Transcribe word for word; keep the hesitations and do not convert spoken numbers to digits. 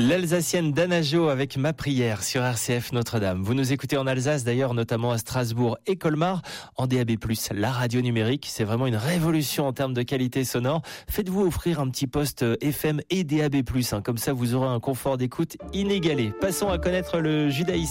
L'Alsacienne d'Anna Jo avec Ma prière sur R C F Notre-Dame. Vous nous écoutez en Alsace d'ailleurs, notamment à Strasbourg et Colmar, en D A B plus, la radio numérique. C'est vraiment une révolution en termes de qualité sonore. Faites-vous offrir un petit poste F M et D A B plus, hein. Comme ça vous aurez un confort d'écoute inégalé. Passons à connaître le judaïsme.